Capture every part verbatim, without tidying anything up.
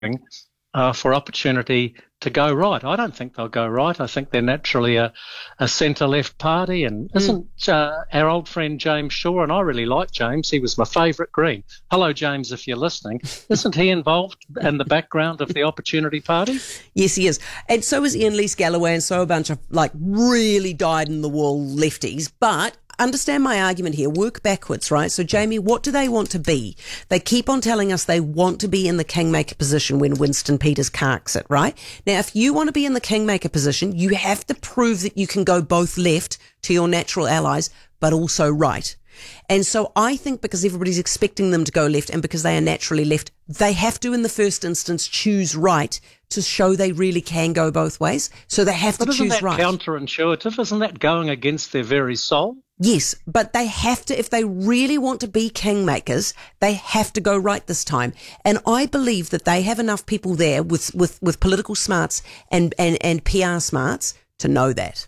uh, for opportunity to go right. I don't think they'll go right. I think they're naturally a, a centre-left party. And isn't uh, our old friend James Shaw, and I really like James, he was my favourite Green. Hello, James, if you're listening. Isn't he involved in the background of the Opportunity Party? Yes, he is. And so is Ian Leese-Galloway, and so a bunch of, like, really dyed-in-the-wall lefties. But understand my argument here. Work backwards, right? So, Jamie, what do they want to be? They keep on telling us they want to be in the kingmaker position when Winston Peters carks it, right? Now, if you want to be in the kingmaker position, you have to prove that you can go both left to your natural allies, but also right. And so I think because everybody's expecting them to go left and because they are naturally left, they have to, in the first instance, choose right to show they really can go both ways. So they have but to choose right. Isn't that counterintuitive? Isn't that going against their very soul? Yes, but they have to, if they really want to be kingmakers, they have to go right this time. And I believe that they have enough people there with, with, with political smarts and, and, and P R smarts to know that.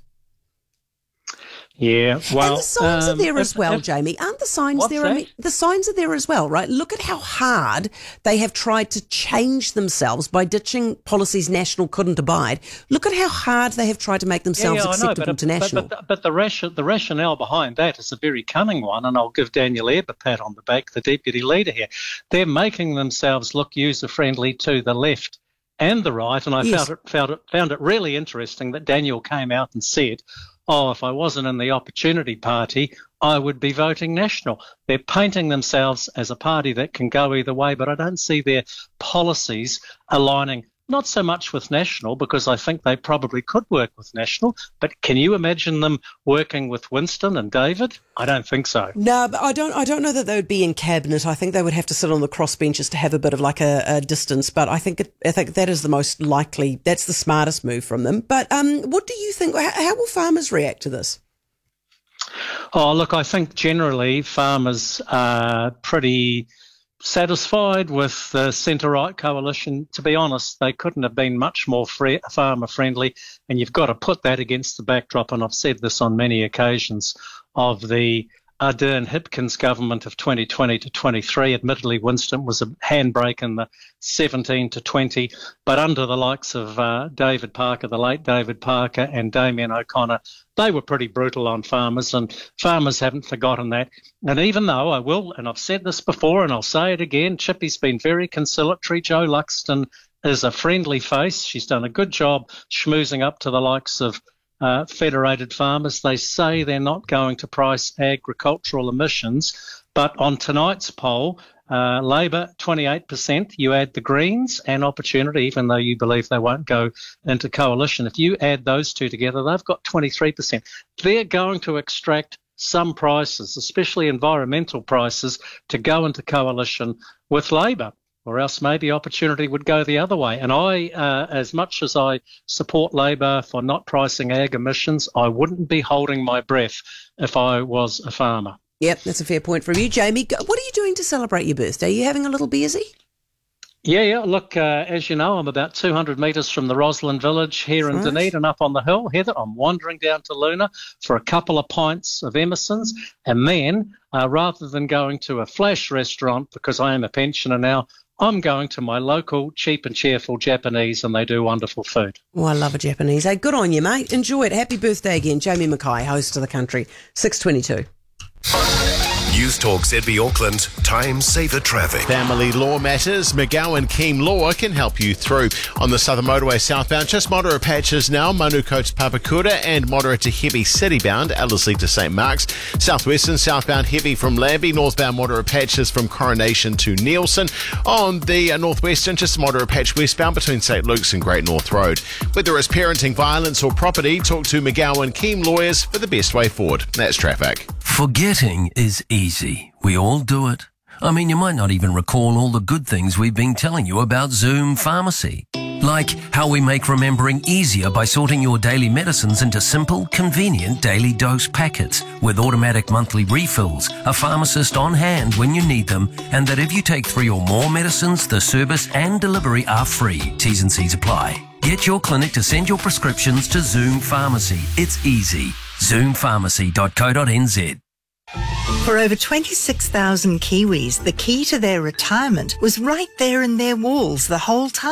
Yeah, well, and the signs um, are there if, as well, if, Jamie. Aren't the signs what's there? that? I mean, the signs are there as well, right? Look at how hard they have tried to change themselves by ditching policies national couldn't abide. Look at how hard they have tried to make themselves yeah, yeah, acceptable I know, but, to national. But, but, but the, ration, the rationale behind that is a very cunning one, and I'll give Daniel Ebb a pat on the back, the deputy leader here. They're making themselves look user-friendly to the left and the right, and I Yes. found it, found it found it really interesting that Daniel came out and said, oh, if I wasn't in the Opportunity Party, I would be voting National. They're painting themselves as a party that can go either way, but I don't see their policies aligning not so much with National, because I think they probably could work with National, but can you imagine them working with Winston and David? I don't think so. No, but I don't. I don't know that they would be in cabinet. I think they would have to sit on the crossbenches to have a bit of like a, a distance. But I think it, I think that is the most likely. That's the smartest move from them. But um, what do you think? How, how will farmers react to this? Oh, look, I think generally farmers are pretty satisfied with the centre-right coalition. To be honest, they couldn't have been much more free, farmer-friendly, and you've got to put that against the backdrop, and I've said this on many occasions, of the Ardern-Hipkins government of twenty twenty to twenty-three. Admittedly, Winston was a handbrake in the seventeen to twenty, but under the likes of uh, David Parker, the late David Parker, and Damien O'Connor, they were pretty brutal on farmers, and farmers haven't forgotten that. And even though I will, and I've said this before and I'll say it again, Chippy's been very conciliatory. Joe Luxton is a friendly face. She's done a good job schmoozing up to the likes of Uh, federated farmers. They say they're not going to price agricultural emissions, but on tonight's poll, uh, Labor twenty-eight percent, you add the Greens and Opportunity, even though you believe they won't go into coalition. If you add those two together, they've got twenty-three percent. They're going to extract some prices, especially environmental prices, to go into coalition with Labor. Or else maybe Opportunity would go the other way. And I, uh, as much as I support Labor for not pricing ag emissions, I wouldn't be holding my breath if I was a farmer. Yep, that's a fair point from you, Jamie. What are you doing to celebrate your birthday? Are you having a little beersy? Yeah, yeah. Look, uh, as you know, I'm about two hundred metres from the Roslyn village here in Right. Dunedin, up on the hill. Heather, I'm wandering down to Luna for a couple of pints of Emerson's. And then, uh, rather than going to a flash restaurant, because I am a pensioner now, I'm going to my local cheap and cheerful Japanese, and they do wonderful food. Oh, I love a Japanese. Hey, good on you, mate. Enjoy it. Happy birthday again. Jamie Mackay, host of The Country, six twenty-two. News Talk Z B Auckland, Time Saver Traffic. Family law matters. McGowan Keem Law can help you through. On the Southern Motorway southbound, just moderate patches now. Manukau to Papakura and moderate to heavy citybound, Ellerslie to Saint Mark's. Southwestern southbound heavy from Lambie. Northbound moderate patches from Coronation to Nielsen. On the northwestern, just moderate patch westbound between Saint Luke's and Great North Road. Whether it's parenting, violence or property, talk to McGowan Keem Lawyers for the best way forward. That's traffic. Forgetting is easy. We all do it. I mean, you might not even recall all the good things we've been telling you about Zoom Pharmacy. Like how we make remembering easier by sorting your daily medicines into simple, convenient daily dose packets with automatic monthly refills, a pharmacist on hand when you need them, and that if you take three or more medicines, the service and delivery are free. T's and C's apply. Get your clinic to send your prescriptions to Zoom Pharmacy. It's easy. zoom pharmacy dot co dot n z. For over twenty-six thousand Kiwis, the key to their retirement was right there in their walls the whole time.